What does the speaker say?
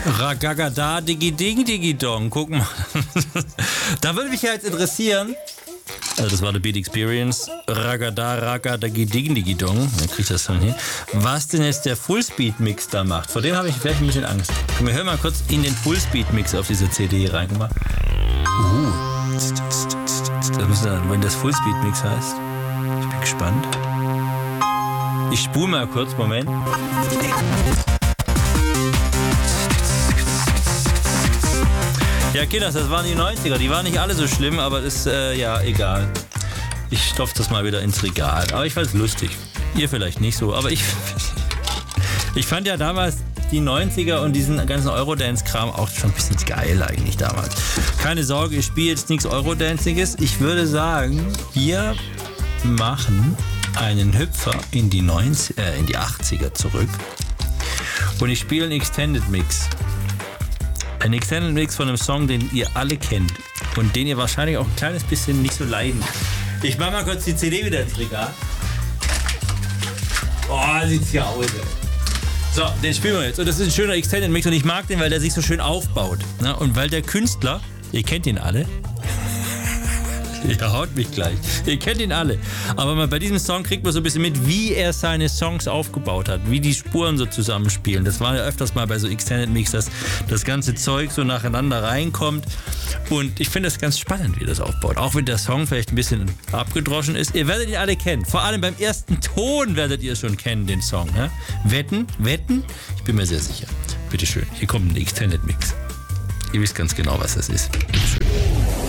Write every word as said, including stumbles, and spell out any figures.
Ragagada, digi ding, digi dong. Guck mal. Da würde mich ja jetzt interessieren. Also das war The Beat Experience. Ragada, raga, digi ding, digi dong. Dann krieg ich das dann hin. Was denn jetzt der Fullspeed-Mix da macht, vor dem habe ich vielleicht ein bisschen Angst. Komm, wir hören mal kurz in den Fullspeed-Mix auf dieser C D rein. Guck mal. Uh. Das müssen wir, wenn das Fullspeed-Mix heißt. Ich bin gespannt. Ich spule mal kurz, Moment. Ja, Kinders, das waren die neunziger. Die waren nicht alle so schlimm, aber das ist, äh, ja, egal. Ich stopfe das mal wieder ins Regal. Aber ich fand es lustig. Ihr vielleicht nicht so, aber ich... Ich fand ja damals die neunziger und diesen ganzen Eurodance-Kram auch schon ein bisschen geil eigentlich damals. Keine Sorge, ich spiele jetzt nichts Eurodanziges. Ich würde sagen, wir machen einen Hüpfer in die, neunziger, äh, in die achtziger zurück. Und ich spiele einen Extended Mix. Ein Extended Mix von einem Song, den ihr alle kennt und den ihr wahrscheinlich auch ein kleines bisschen nicht so leiden. Ich mach mal kurz die C D wieder ins Regal. Oh, sieht's hier aus, ey. So, den spielen wir jetzt. Und das ist ein schöner Extended Mix und ich mag den, weil der sich so schön aufbaut. Ne? Und weil der Künstler, ihr kennt ihn alle, ihr haut mich gleich, ihr kennt ihn alle, aber man, bei diesem Song kriegt man so ein bisschen mit, wie er seine Songs aufgebaut hat, wie die Spuren so zusammenspielen. Das war ja öfters mal bei so Extended Mix, dass das ganze Zeug so nacheinander reinkommt. Und ich finde das ganz spannend, wie das aufbaut. Auch wenn der Song vielleicht ein bisschen abgedroschen ist. Ihr werdet ihn alle kennen. Vor allem beim ersten Ton werdet ihr schon kennen, den Song. Ne? Wetten? Wetten? Ich bin mir sehr sicher. Bitteschön, hier kommt ein Extended Mix. Ihr wisst ganz genau, was das ist. Bitteschön.